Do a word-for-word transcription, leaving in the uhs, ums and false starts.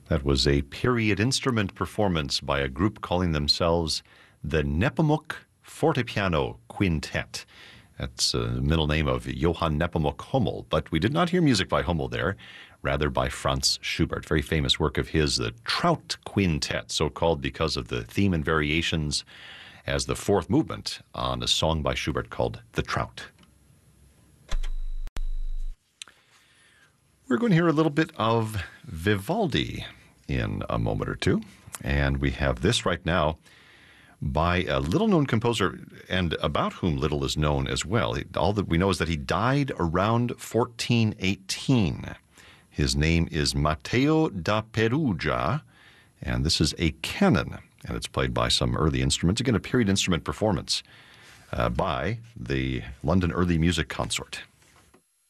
That was a period instrument performance by a group calling themselves the Nepomuk Fortepiano Quintet. That's uh, the middle name of Johann Nepomuk Hummel. But we did not hear music by Hummel there, rather by Franz Schubert. Very famous work of his, the Trout Quintet, so called because of the theme and variations as the fourth movement on a song by Schubert called The Trout. We're going to hear a little bit of Vivaldi in a moment or two. And we have this right now by a little-known composer and about whom little is known as well. All that we know is that he died around fourteen eighteen. His name is Matteo da Perugia, and this is a canon, and it's played by some early instruments. Again, a period instrument performance uh, by the London Early Music Consort.